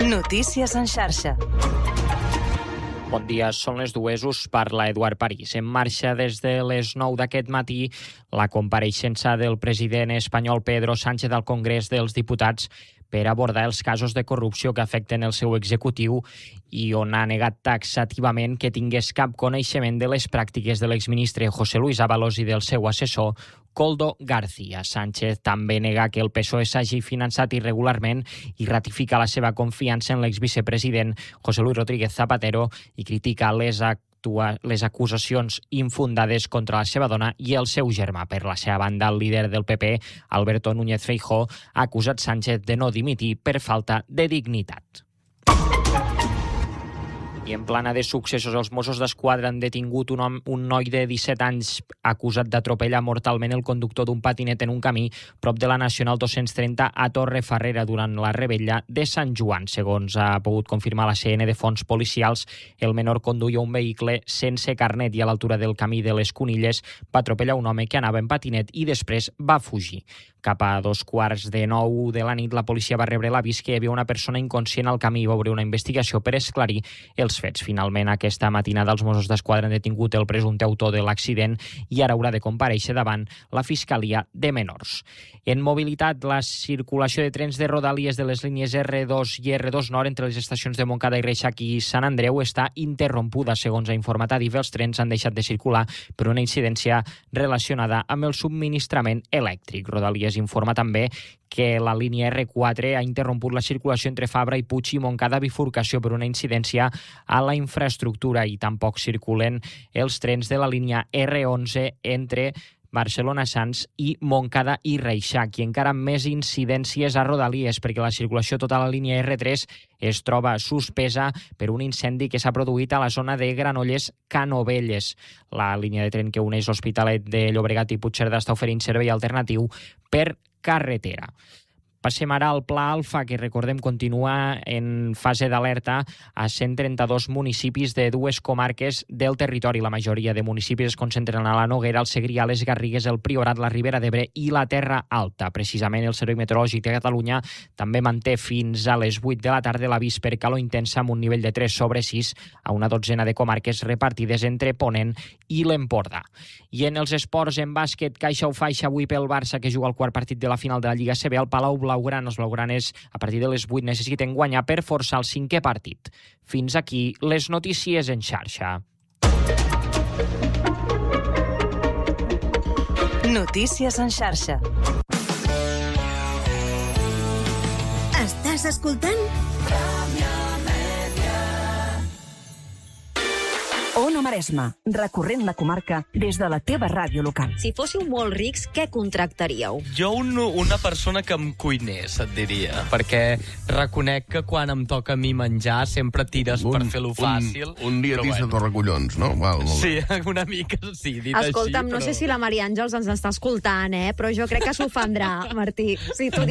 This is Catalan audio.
Notícies en xarxa. Bon dia, són les 2, us parla Eduard París. En marxa des de les 9 d'aquest matí la compareixença del president espanyol Pedro Sánchez al Congrés dels Diputats per abordar els casos de corrupció que afecten el seu executiu i on ha negat taxativament que tingués cap coneixement de les pràctiques de l'exministre José Luis Ábalos i del seu assessor Koldo García. Sánchez també nega que el PSOE s'hagi finançat irregularment i ratifica la seva confiança en l'exvicepresident José Luis Rodríguez Zapatero i critica les acusacions infundades contra la seva dona i el seu germà. Per la seva banda, el líder del PP, Alberto Núñez Feijóo, ha acusat Sánchez de no dimitir per falta de dignitat. I en plana de successos, els Mossos d'Esquadra han detingut un noi de 17 anys acusat d'atropellar mortalment el conductor d'un patinet en un camí prop de la Nacional 230 a Torrefarrera durant la rebella de Sant Joan. Segons ha pogut confirmar la CN de fonts policials, el menor conduïa un vehicle sense carnet i a l'altura del camí de les Conilles va atropellar un home que anava en patinet i després va fugir. Cap a 8:45 de la nit, la policia va rebre l'avís que hi havia una persona inconscient al camí i va obrir una investigació per esclarir els fets. Finalment, aquesta matinada, els Mossos d'Esquadra han detingut el presumpte autor de l'accident i ara haurà de comparèixer davant la Fiscalia de Menors. En mobilitat, la circulació de trens de Rodalies de les línies R2 i R2 Nord entre les estacions de Montcada i Reixac i Sant Andreu està interrompuda. Segons ha informat Adif, els trens han deixat de circular per una incidència relacionada amb el subministrament elèctric. Rodalies informa també que la línia R4 ha interromput la circulació entre Fabra i Puig i Montcada bifurcació per una incidència a la infraestructura i tampoc circulen els trens de la línia R11 entre Barcelona-Sants i Montcada i Reixac. I encara més incidències a Rodalies perquè la circulació tota la línia R3 es troba suspesa per un incendi que s'ha produït a la zona de Granollers-Canovelles. La línia de tren que uneix l'Hospitalet de Llobregat i Puigcerdà està oferint servei alternatiu per carretera. Passem ara al Pla Alfa, que recordem continua en fase d'alerta a 132 municipis de dues comarques del territori. La majoria de municipis es concentren a la Noguera, el Segrià, les Garrigues, el Priorat, la Ribera d'Ebre i la Terra Alta. Precisament el Servei Meteorològic de Catalunya també manté fins a les 8 de la tarda l'avís per calor intensa amb un nivell de 3/6 a una dotzena de comarques repartides entre Ponent i l'Empordà. I en els esports, en bàsquet, caixa o faixa avui pel Barça, que juga el quart partit de la final de la Lliga CB al Palau Blaugrana. Els blaugranes, a partir de les 8, necessiten guanyar per forçar el 5è partit. Fins aquí les notícies en xarxa. Notícies en xarxa. Estàs escoltant? Ona Maresma, recorrent la comarca des de la teva ràdio local. Si fóssiu molt rics, què contractaríeu? Jo una persona que em cuinés, et diria, perquè reconec que quan em toca a mi menjar sempre tires per fer-lo fàcil. Un dietista de recollons, no? Sí, una mica sí, dit Escolta'm, així, no sé si la Maria Àngels ens està escoltant, però jo crec que s'ofendrà, Martí. Si tu